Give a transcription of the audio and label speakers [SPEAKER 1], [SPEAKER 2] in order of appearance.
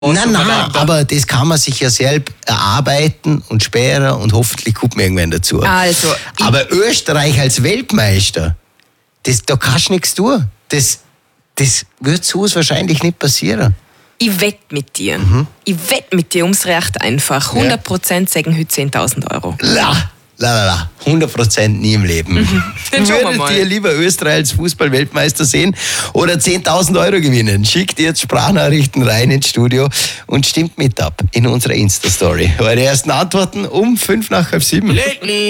[SPEAKER 1] Nein, aber das kann man sich ja selbst erarbeiten und später und hoffentlich kommt man irgendwann dazu.
[SPEAKER 2] Also,
[SPEAKER 1] aber Österreich als Weltmeister, da kannst du nichts tun. Das wird so wahrscheinlich nicht passieren.
[SPEAKER 2] Ich wette mit dir. Ich wette mit dir ums Recht einfach. 100% sagen heute 10.000 Euro.
[SPEAKER 1] La. 100% nie im Leben.
[SPEAKER 2] Dann schauen wir
[SPEAKER 1] Würdet
[SPEAKER 2] mal.
[SPEAKER 1] ihr lieber Österreich als Fußball-Weltmeister sehen oder 10.000 Euro gewinnen? Schickt jetzt Sprachnachrichten rein ins Studio und stimmt mit ab in unserer Insta-Story. Eure ersten Antworten um 7:05.
[SPEAKER 3] Lately.